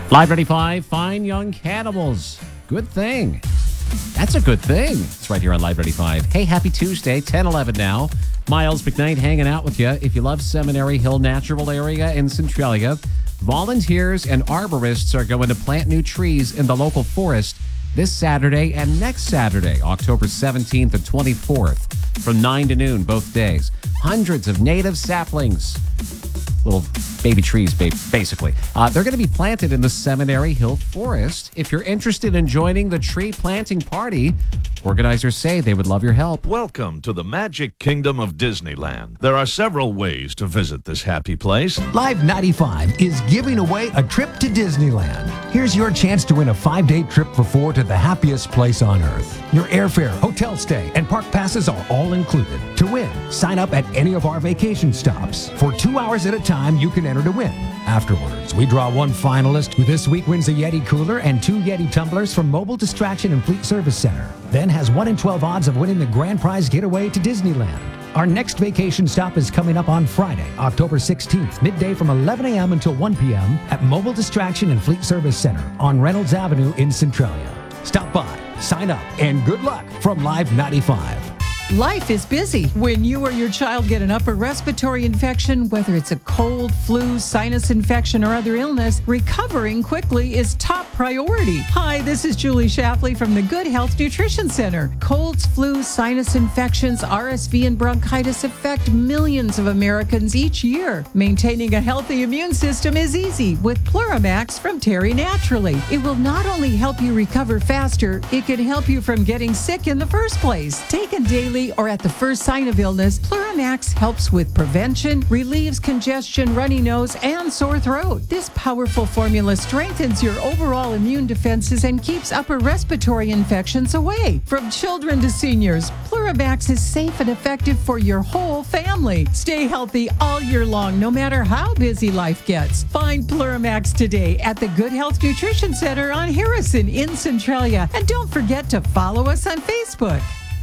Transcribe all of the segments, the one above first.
Live 95, fine young cannibals. Good thing. That's a good thing. It's right here on Live 95. Hey, happy Tuesday, 10:11 now. Miles McKnight hanging out with you. If you love Seminary Hill Natural Area in Centralia, volunteers and arborists are going to plant new trees in the local forest this Saturday and next Saturday, October 17th and 24th, from 9 to noon both days. Hundreds of native saplings, little baby trees, basically. They're going to be planted in the Seminary Hill Forest. If you're interested in joining the tree planting party, organizers say they would love your help. Welcome to the Magic Kingdom of Disneyland. There are several ways to visit this happy place. Live 95 is giving away a trip to Disneyland. Here's your chance to win a 5-day trip for 4 to the happiest place on earth. Your airfare, hotel stay, and park passes are all included. To win, sign up at any of our vacation stops. For 2 hours at a time, you can enter to win. Afterwards, we draw one finalist who this week wins a Yeti cooler and 2 Yeti tumblers from Mobile Distraction and Fleet Service Center. Then has 1 in 12 odds of winning the grand prize getaway to Disneyland. Our next vacation stop is coming up on Friday, October 16th, midday from 11 a.m. until 1 p.m. at Mobile Distraction and Fleet Service Center on Reynolds Avenue in Centralia. Stop by, sign up, and good luck from Live 95. Life is busy. When you or your child get an upper respiratory infection, whether it's a cold, flu, sinus infection, or other illness, recovering quickly is top priority. Hi, this is Julie Shafley from the Good Health Nutrition Center. Colds, flu, sinus infections, RSV, and bronchitis affect millions of Americans each year. Maintaining a healthy immune system is easy with Pluramax from Terry Naturally. It will not only help you recover faster, it can help you from getting sick in the first place. Taken daily or at the first sign of illness, Pluramax helps with prevention, relieves congestion, runny nose, and sore throat. This powerful formula strengthens your overall immune defenses and keeps upper respiratory infections away. From children to seniors, Pluramax is safe and effective for your whole family. Stay healthy all year long, no matter how busy life gets. Find Pluramax today at the Good Health Nutrition Center on Harrison in Centralia. And don't forget to follow us on Facebook.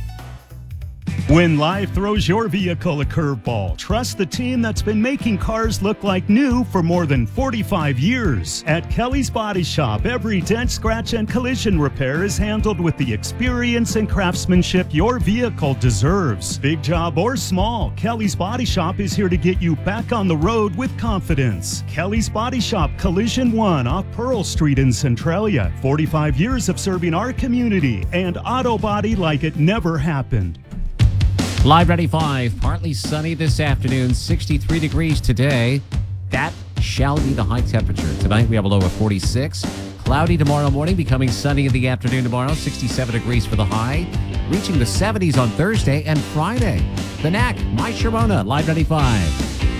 When life throws your vehicle a curveball, trust the team that's been making cars look like new for more than 45 years. At Kelly's Body Shop, every dent, scratch, and collision repair is handled with the experience and craftsmanship your vehicle deserves. Big job or small, Kelly's Body Shop is here to get you back on the road with confidence. Kelly's Body Shop, Collision 1 off Pearl Street in Centralia. 45 years of serving our community and auto body like it never happened. Live 95, partly sunny this afternoon, 63 degrees today. That shall be the high temperature. Tonight we have a low of 46. Cloudy tomorrow morning, becoming sunny in the afternoon tomorrow, 67 degrees for the high. Reaching the 70s on Thursday and Friday. The Knack, My Sharona, Live 95.